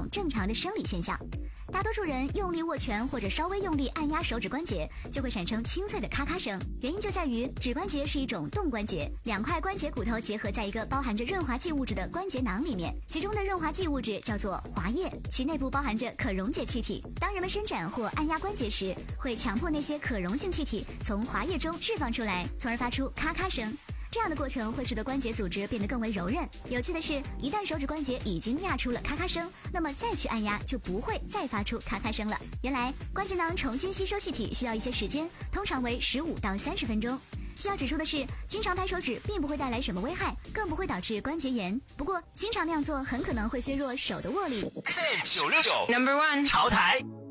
种正常的生理现象。大多数人用力握拳或者稍微用力按压手指关节，就会产生清脆的咔咔声。原因就在于指关节是一种动关节，两块关节骨头结合在一个包含着润滑剂物质的关节囊里面，其中的润滑剂物质叫做滑液，其内部包含着可溶解气体。当人们伸展或按压关节时，会强迫那些可溶性气体从滑液中释放出来，从而发出咔咔声。这样的过程会使得关节组织变得更为柔韧。有趣的是，一旦手指关节已经压出了咔咔声，那么再去按压就不会再发出咔咔声了。原来关节囊重新吸收气体需要一些时间，通常为15到30分钟。需要指出的是，经常拍手指并不会带来什么危害，更不会导致关节炎。不过，经常那样做很可能会削弱手的握力。 969 No.1 潮台。